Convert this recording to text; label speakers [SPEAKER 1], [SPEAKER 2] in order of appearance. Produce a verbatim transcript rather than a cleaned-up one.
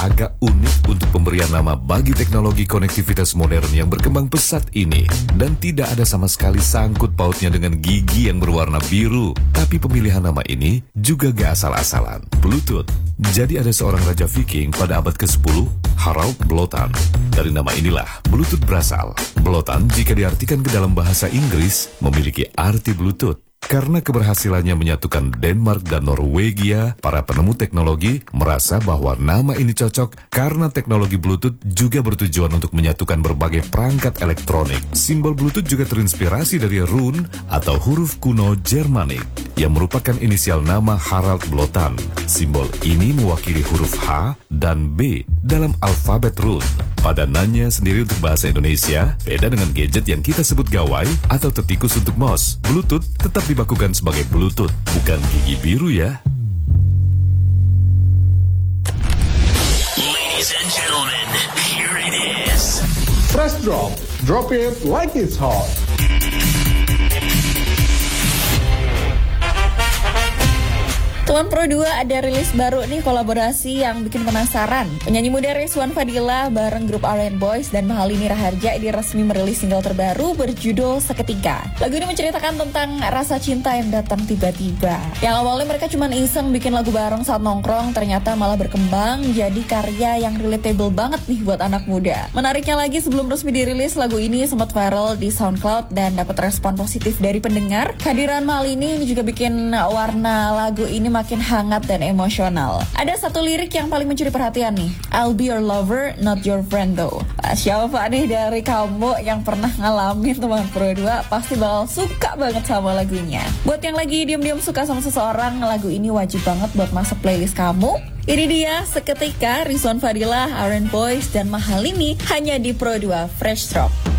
[SPEAKER 1] agak unik untuk pemberian nama bagi teknologi konektivitas modern yang berkembang pesat ini. Dan tidak ada sama sekali sangkut pautnya dengan gigi yang berwarna biru. Tapi pemilihan nama ini juga gak asal-asalan. Bluetooth. Jadi ada seorang raja Viking pada abad kesepuluh, Harald Blotan. Dari nama inilah Bluetooth berasal. Blotan jika diartikan ke dalam bahasa Inggris memiliki arti Bluetooth. Karena keberhasilannya menyatukan Denmark dan Norwegia, para penemu teknologi merasa bahwa nama ini cocok karena teknologi Bluetooth juga bertujuan untuk menyatukan berbagai perangkat elektronik. Simbol Bluetooth juga terinspirasi dari rune atau huruf kuno Jermanik yang merupakan inisial nama Harald Blotan. Simbol ini mewakili huruf H dan B dalam alfabet rune. Padanannya sendiri untuk bahasa Indonesia beda dengan gadget yang kita sebut gawai atau tetikus untuk mouse. Bluetooth tetap dibakukan sebagai Bluetooth, bukan gigi biru ya.
[SPEAKER 2] Ladies and gentlemen, here it is.
[SPEAKER 3] Fresh Drop. Drop it like it's hot.
[SPEAKER 4] Teman Pro dua ada rilis baru nih, kolaborasi yang bikin penasaran. Penyanyi muda Rizwan Fadila bareng grup R and Boys dan Mahalini Raharja ini resmi merilis single terbaru berjudul Seketika. Lagu ini menceritakan tentang rasa cinta yang datang tiba-tiba. Yang awalnya mereka cuma iseng bikin lagu bareng saat nongkrong, ternyata malah berkembang jadi karya yang relatable banget nih buat anak muda. Menariknya lagi, sebelum resmi dirilis, lagu ini sempat viral di SoundCloud dan dapat respon positif dari pendengar. Kehadiran Mahalini ini juga bikin warna lagu ini makin hangat dan emosional. Ada satu lirik yang paling mencuri perhatian nih. I'll be your lover, not your friend though. Nah, siapa nih dari kamu yang pernah ngalamin Teman Pro dua pasti bakal suka banget sama lagunya. Buat yang lagi diam-diam suka sama seseorang, lagu ini wajib banget buat masuk playlist kamu. Ini dia Seketika, Rizwan Fadila, R and Boys dan Mahalini hanya di Pro dua Fresh Drop.